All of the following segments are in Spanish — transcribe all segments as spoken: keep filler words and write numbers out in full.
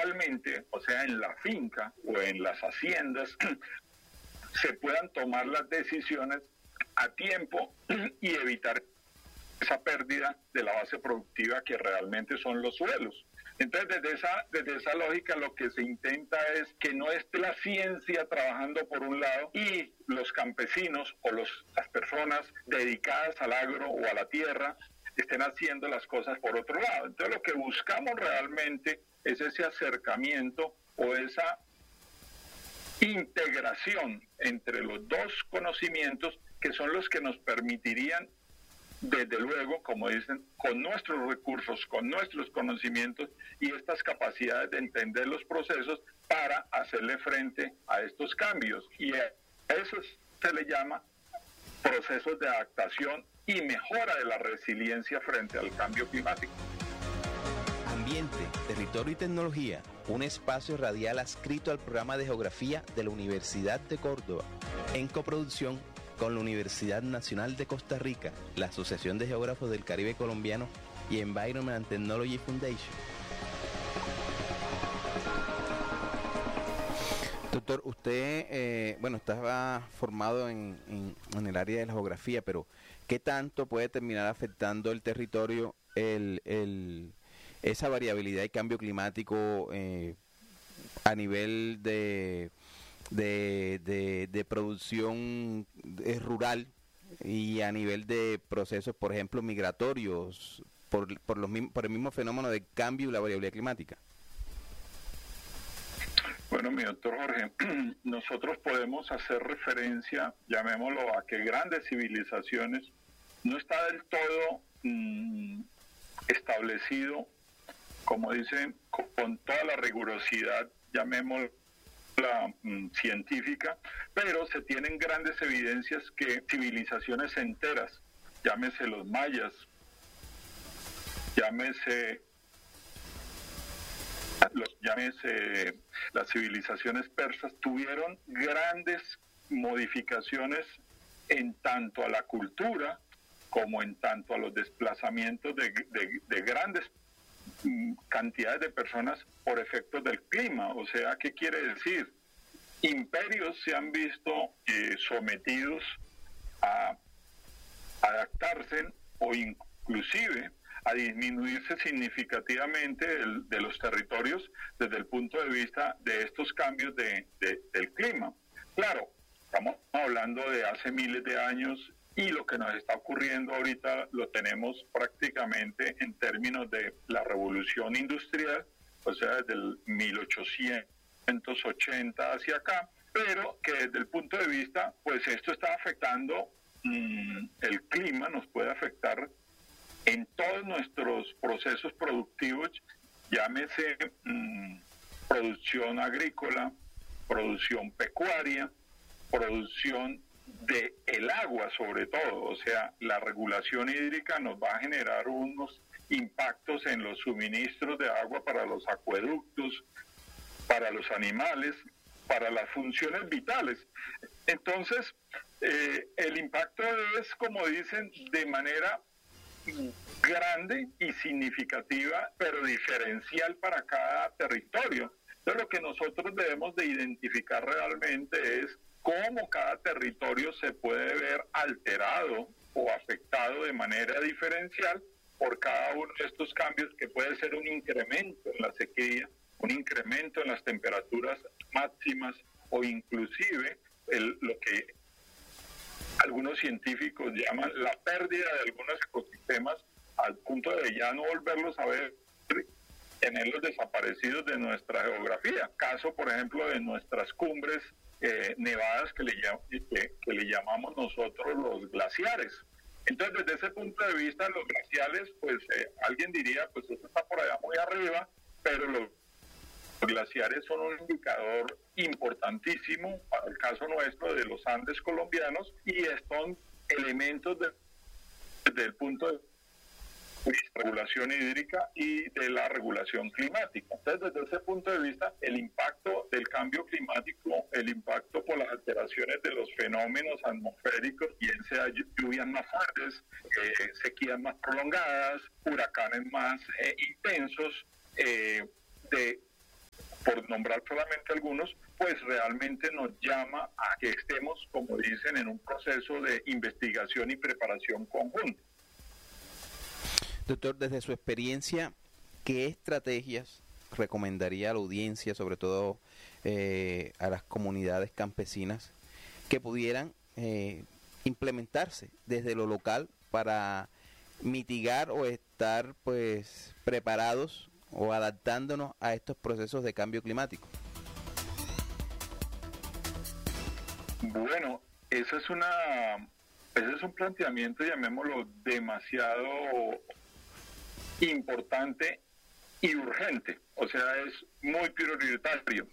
localmente, o sea, en la finca o en las haciendas, se puedan tomar las decisiones a tiempo y evitar esa pérdida de la base productiva que realmente son los suelos. Entonces, desde esa, desde esa lógica, lo que se intenta es que no esté la ciencia trabajando por un lado y los campesinos o los, las personas dedicadas al agro o a la tierra estén haciendo las cosas por otro lado. Entonces, lo que buscamos realmente es ese acercamiento o esa integración entre los dos conocimientos que son los que nos permitirían, desde luego, como dicen, con nuestros recursos, con nuestros conocimientos y estas capacidades de entender los procesos para hacerle frente a estos cambios. Y a eso se le llama procesos de adaptación y mejora de la resiliencia frente al cambio climático. Ambiente, Territorio y Tecnología, un espacio radial adscrito al programa de Geografía de la Universidad de Córdoba, en coproducción con la Universidad Nacional de Costa Rica, la Asociación de Geógrafos del Caribe Colombiano y Environment and Technology Foundation. Doctor, usted, eh, bueno, estaba formado en, en, en el área de la geografía, pero ¿qué tanto puede terminar afectando el territorio el, el, esa variabilidad y cambio climático eh, a nivel de... De, de, de producción rural y a nivel de procesos, por ejemplo, migratorios, por, por, los, por el mismo fenómeno de cambio y la variabilidad climática? Bueno, mi doctor Jorge, nosotros podemos hacer referencia, llamémoslo, a que grandes civilizaciones no está del todo mmm, establecido, como dicen, con, con toda la rigurosidad, llamémoslo, la mm, científica, pero se tienen grandes evidencias que civilizaciones enteras, llámese los mayas, llámese, los, llámese las civilizaciones persas, tuvieron grandes modificaciones en tanto a la cultura como en tanto a los desplazamientos de, de, de grandes cantidades de personas por efectos del clima. O sea, ¿qué quiere decir? Imperios se han visto eh, sometidos a adaptarse o inclusive a disminuirse significativamente el, de los territorios desde el punto de vista de estos cambios de, de, del clima. Claro, estamos hablando de hace miles de años y lo que nos está ocurriendo ahorita lo tenemos prácticamente en términos de la revolución industrial, o sea, desde el mil ochocientos ochenta hacia acá, pero que desde el punto de vista, pues esto está afectando mmm, el clima, nos puede afectar en todos nuestros procesos productivos, llámese mmm, producción agrícola, producción pecuaria, producción de el agua sobre todo. O sea, la regulación hídrica nos va a generar unos impactos en los suministros de agua para los acueductos, para los animales, para las funciones vitales. Entonces, eh, el impacto es, como dicen, de manera grande y significativa, pero diferencial para cada territorio. Entonces, lo que nosotros debemos de identificar realmente es cómo cada territorio se puede ver alterado o afectado de manera diferencial por cada uno de estos cambios, que puede ser un incremento en la sequía, un incremento en las temperaturas máximas o inclusive el, lo que algunos científicos llaman la pérdida de algunos ecosistemas al punto de ya no volverlos a ver, tenerlos desaparecidos de nuestra geografía. Caso, por ejemplo, de nuestras cumbres eh, nevadas que le, que, que le llamamos nosotros los glaciares. Entonces, desde ese punto de vista, los glaciales, pues eh, alguien diría, pues eso está por allá muy arriba, pero los glaciares son un indicador importantísimo para el caso nuestro de los Andes colombianos y son elementos de, desde el punto de regulación hídrica y de la regulación climática. Entonces, desde ese punto de vista, el impacto del cambio climático, el impacto por las alteraciones de los fenómenos atmosféricos, bien sea lluvias más fuertes, eh, sequías más prolongadas, huracanes más eh, intensos, eh, de por nombrar solamente algunos, pues realmente nos llama a que estemos, como dicen, en un proceso de investigación y preparación conjunta. Doctor, desde su experiencia, ¿qué estrategias recomendaría a la audiencia, sobre todo eh, a las comunidades campesinas, que pudieran eh, implementarse desde lo local para mitigar o estar pues preparados o adaptándonos a estos procesos de cambio climático? Bueno, esa es una, ese es un planteamiento, llamémoslo, demasiado importante y urgente, o sea, es muy prioritario.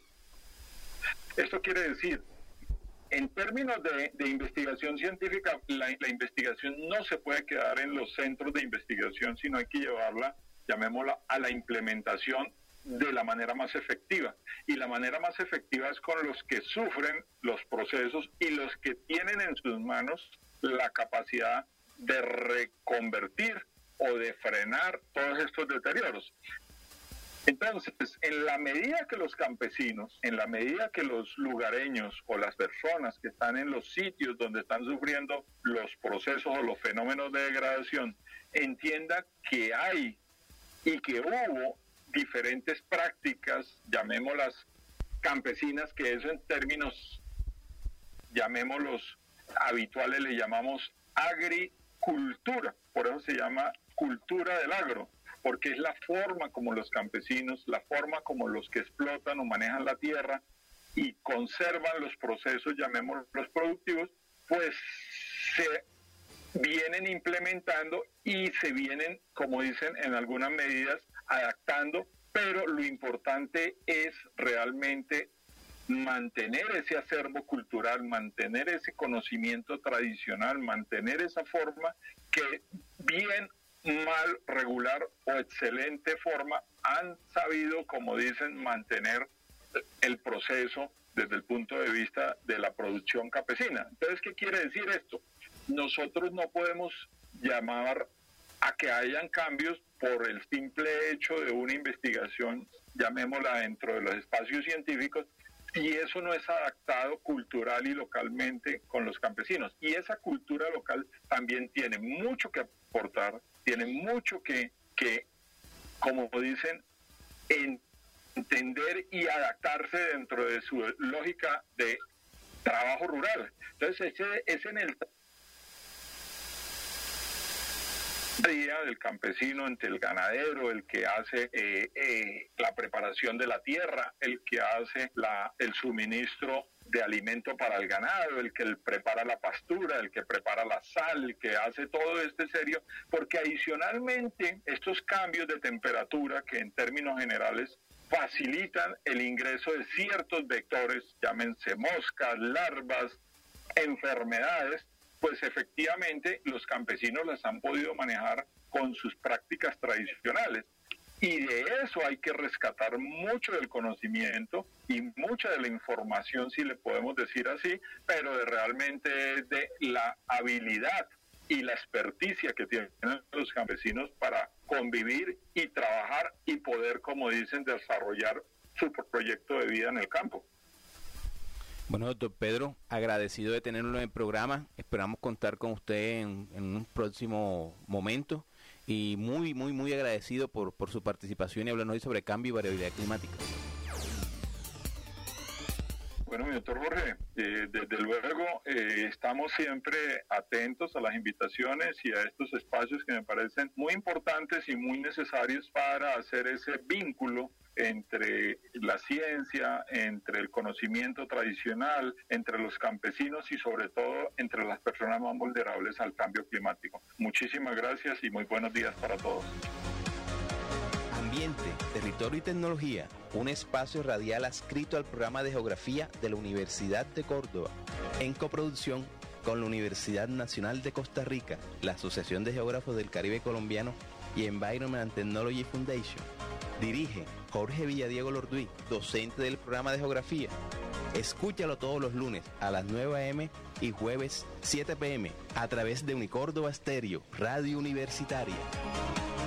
Esto quiere decir, en términos de, de investigación científica, la, la investigación no se puede quedar en los centros de investigación, sino hay que llevarla, llamémosla, a la implementación de la manera más efectiva. Y la manera más efectiva es con los que sufren los procesos y los que tienen en sus manos la capacidad de reconvertir o de frenar todos estos deterioros. Entonces, en la medida que los campesinos, en la medida que los lugareños o las personas que están en los sitios donde están sufriendo los procesos o los fenómenos de degradación, entiendan que hay y que hubo diferentes prácticas, llamémoslas campesinas, que eso en términos, llamémoslos habituales, le llamamos agricultura, por eso se llama cultura del agro, porque es la forma como los campesinos, la forma como los que explotan o manejan la tierra y conservan los procesos, llamémoslos productivos, pues se vienen implementando y se vienen, como dicen, en algunas medidas adaptando, pero lo importante es realmente mantener ese acervo cultural, mantener ese conocimiento tradicional, mantener esa forma que bien, mal, regular o excelente forma han sabido, como dicen, mantener el proceso desde el punto de vista de la producción campesina. Entonces, ¿qué quiere decir esto? Nosotros no podemos llamar a que hayan cambios por el simple hecho de una investigación, llamémosla dentro de los espacios científicos, y eso no es adaptado cultural y localmente con los campesinos. Y esa cultura local también tiene mucho que aportar, tiene mucho que, que como dicen, entender y adaptarse dentro de su lógica de trabajo rural. Entonces, ese es en el día del campesino, entre el ganadero, el que hace eh, eh, la preparación de la tierra, el que hace la, el suministro de alimento para el ganado, el que el prepara la pastura, el que prepara la sal, el que hace todo este serio, porque adicionalmente estos cambios de temperatura que en términos generales facilitan el ingreso de ciertos vectores, llámense moscas, larvas, enfermedades, pues efectivamente los campesinos las han podido manejar con sus prácticas tradicionales. Y de eso hay que rescatar mucho del conocimiento y mucha de la información, si le podemos decir así, pero de realmente de la habilidad y la experticia que tienen los campesinos para convivir y trabajar y poder, como dicen, desarrollar su proyecto de vida en el campo. Bueno, doctor Pedro, agradecido de tenerlo en el programa. Esperamos contar con usted en, en un próximo momento y muy, muy, muy agradecido por, por su participación y hablarnos hoy sobre cambio y variabilidad climática. Bueno, mi doctor Jorge, eh, desde luego eh, estamos siempre atentos a las invitaciones y a estos espacios que me parecen muy importantes y muy necesarios para hacer ese vínculo entre la ciencia, entre el conocimiento tradicional, entre los campesinos y sobre todo entre las personas más vulnerables al cambio climático. Muchísimas gracias y muy buenos días para todos. Ambiente, Territorio y Tecnología, un espacio radial adscrito al programa de Geografía de la Universidad de Córdoba, en coproducción con la Universidad Nacional de Costa Rica, la Asociación de Geógrafos del Caribe Colombiano y Environment and Technology Foundation. Dirige Jorge Villadiego Lorduy, docente del programa de Geografía. Escúchalo todos los lunes a las nueve a eme y jueves siete pe eme a través de Unicórdoba Estéreo, Radio Universitaria.